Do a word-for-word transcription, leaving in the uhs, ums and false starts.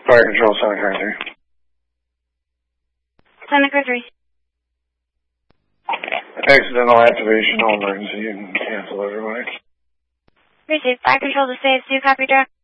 Fire Control, Sonic Car three. Sonic Car three. Accidental activation, all emergency, and cancel everybody. Receive. Fire Control to save. Do you copy, Jack?